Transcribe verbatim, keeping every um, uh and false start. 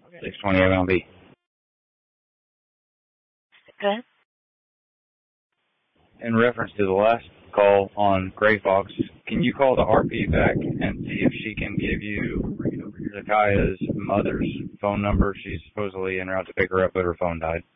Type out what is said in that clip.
Okay. six twenty M L B. Go ahead. In reference to the last call on Gray Fox, can you call the R P back and see if she can give you Zakaya's mother's phone number? She's supposedly en route to pick her up, but her phone died.